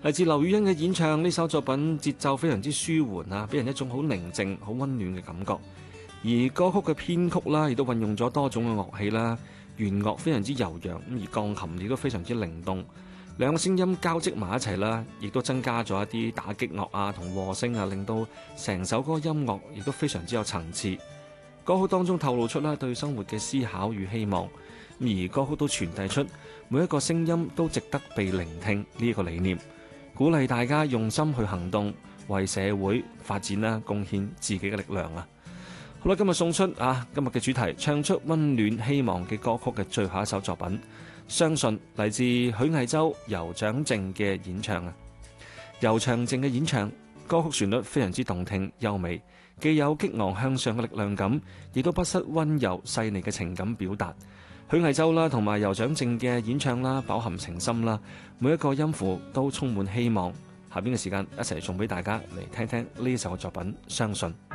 嚟自劉雨欣嘅演唱，呢首作品節奏非常之舒緩啊，俾人一種好寧靜、好溫暖嘅感覺。而歌曲嘅編曲啦，亦都運用咗多種嘅樂器啦，弦樂非常之悠揚，而鋼琴亦都非常之靈動。兩個聲音交織埋一齊啦，亦都增加咗一啲打擊樂啊同和聲啊，令到成首歌音樂亦都非常之有層次。歌曲當中透露出啦對生活嘅思考與希望，而歌曲都傳遞出每一個聲音都值得被聆聽呢一個理念，鼓勵大家用心去行動，為社會發展啦貢獻自己嘅力量啊！好啦，今日送出今日嘅主題，唱出溫暖希望嘅歌曲嘅最後一首作品《相信》，嚟自許魏洲、尤長靖嘅演唱啊！尤長靖嘅演唱，歌曲旋律非常之動聽優美，既有激昂向上嘅力量感，亦都不失溫柔細膩嘅情感表達。許魏洲啦，同埋尤長靖嘅演唱啦，飽含情深啦，每一個音符都充滿希望。下邊嘅時間一齊送俾大家嚟聽聽呢首嘅作品《相信》。